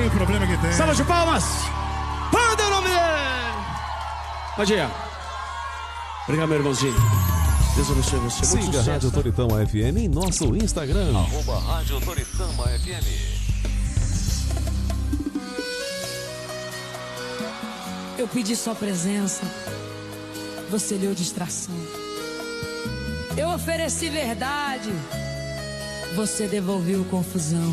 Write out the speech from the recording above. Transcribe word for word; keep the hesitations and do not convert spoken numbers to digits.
o problema que tem. Salva de palmas. Manda o nome dele. Padinha. Obrigado, meu irmãozinho. Deus abençoe você. Muito Siga a sucesso, Rádio tá? Toritama F M em nosso Instagram. Arroba Rádio Toritama F M. Eu pedi sua presença, você deu distração. Eu ofereci verdade, você devolveu confusão.